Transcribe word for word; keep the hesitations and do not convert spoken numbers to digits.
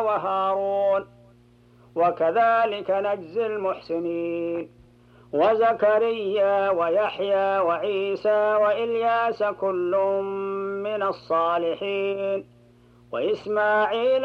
وهارون وكذلك نجزي المحسنين وزكريا ويحيى وعيسى وإلياس كل من الصالحين وإسماعيل